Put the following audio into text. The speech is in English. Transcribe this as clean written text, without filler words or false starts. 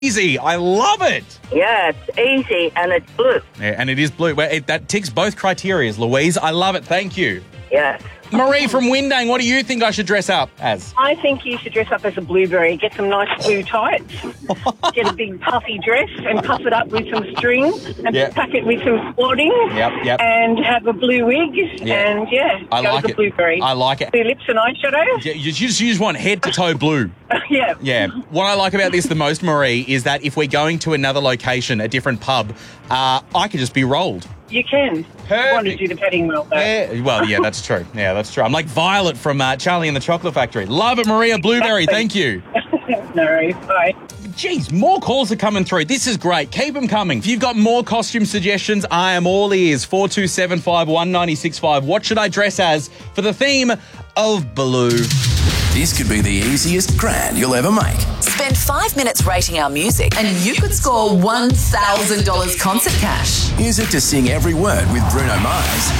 Easy. I love it. Yeah, it's easy and it's blue. Yeah, and it is blue. Well, that ticks both criteria, Louise. I love it. Thank you. Yes. Marie from Windang, what do you think I should dress up as? I think you should dress up as a blueberry. Get some nice blue tights. Get a big puffy dress and puff it up with some string and pack it with some wadding. Yep. And have a blue wig. Yeah. And, I go like as a it. blueberry. I like it. Blue lips and eyeshadow. Yeah, you just want head to toe blue. Yeah. Yeah. What I like about this the most, Marie, is that if we're going to another location, a different pub, I could just be rolled. You can. I want to do the petting well, though. Well, yeah, that's true. Yeah, that's true. I'm like Violet from Charlie and the Chocolate Factory. Love it, Maria Blueberry. Thank you. No worries. Bye. Jeez, more calls are coming through. This is great. Keep them coming. If you've got more costume suggestions, I am all ears. 4275 1965. What should I dress as for the theme of blue? This could be the easiest grand you'll ever make. Spend 5 minutes rating our music and you could score $1,000 concert cash. Use it to sing every word with Bruno Mars.